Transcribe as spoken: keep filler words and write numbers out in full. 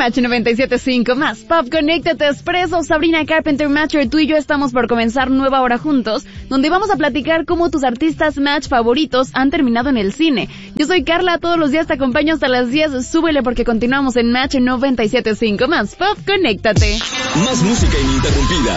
Match noventa y siete punto cinco más Pop, conéctate expreso. Sabrina Carpenter Matcher, tú y yo estamos por comenzar nueva hora juntos, donde vamos a platicar cómo tus artistas Match favoritos han terminado en el cine. Yo soy Carla, todos los días te acompaño hasta las diez, súbele porque continuamos en Match noventa y siete punto cinco más Pop, conéctate. Más música ininterrumpida.